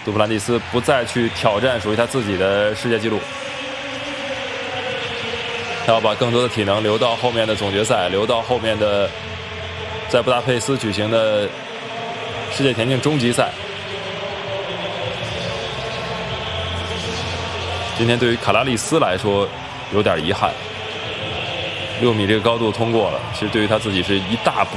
杜普兰蒂斯不再去挑战属于他自己的世界纪录，他要把更多的体能留到后面的总决赛，留到后面的在布达佩斯举行的世界田径终极赛。今天对于卡拉利斯来说有点遗憾，6米这个高度通过了，其实对于他自己是一大步。